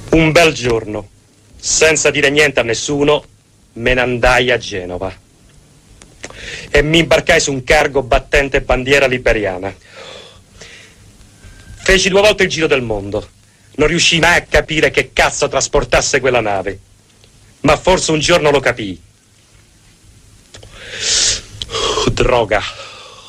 Un bel giorno, senza dire niente a nessuno, me ne andai a Genova e mi imbarcai su un cargo battente bandiera liberiana. Feci 2 volte il giro del mondo. Non riuscii mai a capire che cazzo trasportasse quella nave, ma forse un giorno lo capii. Droga.